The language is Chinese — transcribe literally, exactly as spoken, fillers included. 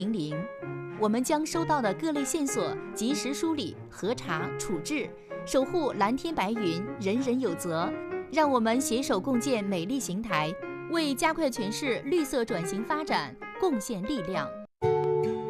零零，我们将收到的各类线索及时梳理、核查、处置，守护蓝天白云，人人有责。让我们携手共建美丽邢台，为加快全市绿色转型发展贡献力量。